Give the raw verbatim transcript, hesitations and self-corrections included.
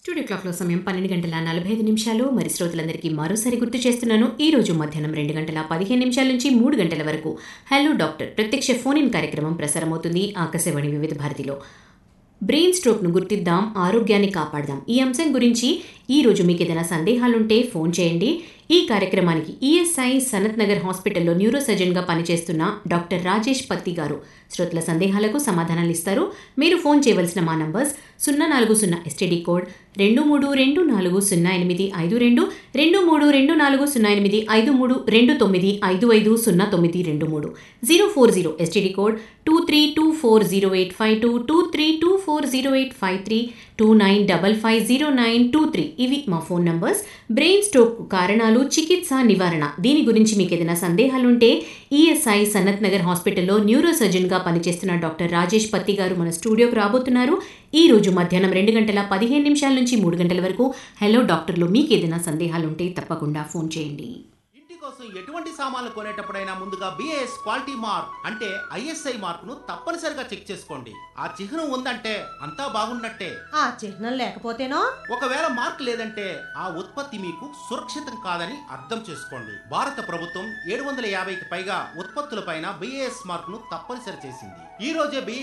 Studio క్లాక్లో సమయం పన్నెండు గంటల నలభై ఐదు నిమిషాలు. మరి శ్రోతలందరికీ మరోసారి గుర్తు చేస్తున్నాను, ఈ రోజు మధ్యాహ్నం రెండు గంటల పదిహేను నిమిషాల నుంచి మూడు గంటల వరకు హలో డాక్టర్ ప్రత్యక్ష ఫోన్ ఇన్ కార్యక్రమం ప్రసారమవుతుంది ఆకాశవాణి వివిధ భారతిలో. బ్రెయిన్ స్ట్రోక్ను గుర్తిద్దాం, ఆరోగ్యాన్ని కాపాడదాం. ఈ అంశం గురించి ఈ రోజు మీకు ఏదైనా సందేహాలుంటే ఫోన్ చేయండి. ఈ కార్యక్రమానికి ఈఎస్ఐ సనత్ నగర్ హాస్పిటల్లో న్యూరో సర్జన్గా పనిచేస్తున్న డాక్టర్ రాజేష్ పత్తి గారు శ్రోతల సందేహాలకు సమాధానాలు ఇస్తారు. మీరు ఫోన్ చేయవలసిన మా నంబర్స్ సున్నా నాలుగు సున్నా ఎస్టీడీ కోడ్ రెండు మూడు రెండు నాలుగు సున్నా ఎనిమిది ఐదు రెండు రెండు మూడు రెండు నాలుగు సున్నా ఎనిమిది ఐదు మూడు రెండు తొమ్మిది ఐదు ఐదు సున్నా తొమ్మిది రెండు మూడు zero four zero STD code two three two four zero eight five two two three two four zero eight five three two nine double five zero nine two three ఇవి మా ఫోన్ నంబర్స్. బ్రెయిన్ స్ట్రోక్ కారణాలు, చికిత్స, నివారణ దీని గురించి మీకు ఏదైనా సందేహాలుంటే ESI Sanath Nagar హాస్పిటల్లో న్యూరో సర్జన్గా పనిచేస్తున్న డాక్టర్ రాజేష్ పత్తి గారు మన స్టూడియోకి రాబోతున్నారు. ఈ రోజు మధ్యాహ్నం రెండు గంటల పదిహేను నిమిషాల నుంచి మూడు గంటల వరకు హలో డాక్టర్లో మీకు ఏదైనా సందేహాలుంటే తప్పకుండా ఫోన్ చేయండి. కోసం ఎటువంటి సామాన్లు కొనేటప్పుడైనా ముందుగా బిఏఎస్ క్వాలిటీ మార్క్ అంటే ఐఎస్ఐ మార్క్ ను తప్పనిసరిగా చెక్ చేసుకోండి. ఆ చిహ్నం ఉందంటే అంతా బాగున్నట్టే. ఆ చిహ్నం లేకపోతేనో, ఒకవేళ మార్క్ లేదంటే ఆ ఉత్పత్తి మీకు సురక్షితం కాదని అర్థం చేసుకోండి. భారత ప్రభుత్వం ఏడు వందల యాభైకి పైగా ఉత్పత్తులపైన బిఏఎస్ మార్క్ ను తప్పనిసరి చేసింది. ఈ రోజే